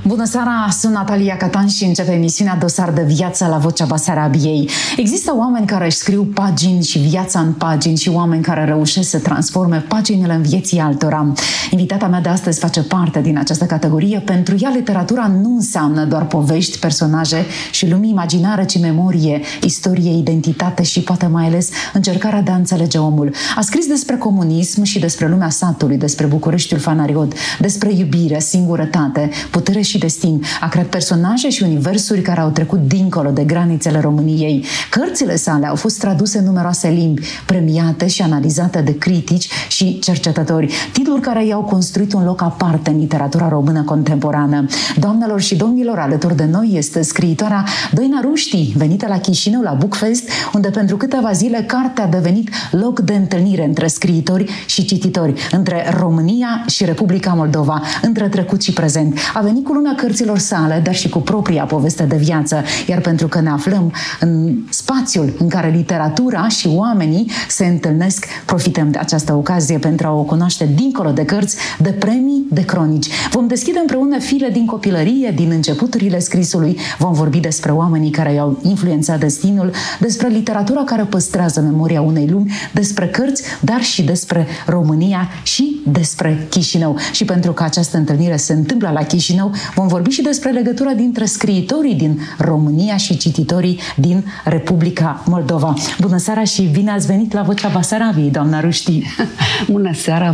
Bună seara, sunt Natalia Catan și începe emisiunea Dosar de Viață la Vocea Basarabiei. Există oameni care își scriu pagini și viața în pagini și oameni care reușesc să transforme paginile în vieții altora. Invitata mea de astăzi face parte din această categorie. Pentru ea, literatura nu înseamnă doar povești, personaje și lumi imaginare, ci memorie, istorie, identitate și poate mai ales încercarea de a înțelege omul. A scris despre comunism și despre lumea satului, despre Bucureștiul Fanariot, despre iubire, singurătate, putere și destin. A creat personaje și universuri care au trecut dincolo de granițele României. Cărțile sale au fost traduse în numeroase limbi, premiate și analizate de critici și cercetători. Titluri care i-au construit un loc aparte în literatura română contemporană. Doamnelor și domnilor, alături de noi este scriitoarea Doina Ruști, venită la Chișinău la Bookfest, unde pentru câteva zile cartea a devenit loc de întâlnire între scriitori și cititori, între România și Republica Moldova, între trecut și prezent. A venit cu lumea cărților sale, dar și cu propria poveste de viață, iar pentru că ne aflăm în spațiul în care literatura și oamenii se întâlnesc, profităm de această ocazie pentru a o cunoaște dincolo de cărți, de premii, de cronici. Vom deschide împreună fire din copilărie, din începuturile scrisului, vom vorbi despre oamenii care i-au influențat destinul, despre literatura care păstrează memoria unei lumi, despre cărți, dar și despre România și despre Chișinău. Și pentru că această întâlnire se întâmplă la Chișinău, vom vorbi și despre legătura dintre scriitorii din România și cititorii din Republica Moldova. Bună seara și bine ați venit la Vocea Basarabiei, doamna Ruști! Bună seara!